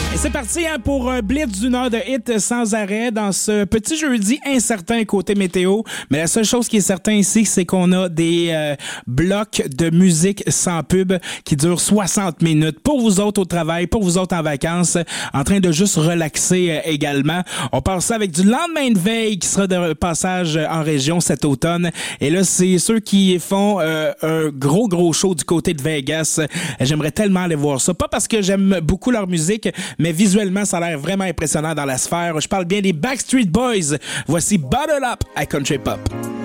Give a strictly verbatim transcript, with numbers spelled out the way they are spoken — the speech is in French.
Et c'est parti hein, pour un blitz d'une heure de hit sans arrêt dans ce petit jeudi incertain côté météo. Mais la seule chose qui est certain ici, c'est qu'on a des euh, blocs de musique sans pub qui durent soixante minutes. Pour vous autres au travail, pour vous autres en vacances, en train de juste relaxer euh, également. On part ça avec du lendemain de veille qui sera de passage en région cet automne. Et là, c'est ceux qui font euh, un gros, gros show du côté de Vegas. J'aimerais tellement aller voir ça. Pas parce que j'aime beaucoup leur musique, mais visuellement, ça a l'air vraiment impressionnant dans la sphère. Je parle bien des Backstreet Boys. Voici Bottle Up à Country Pop.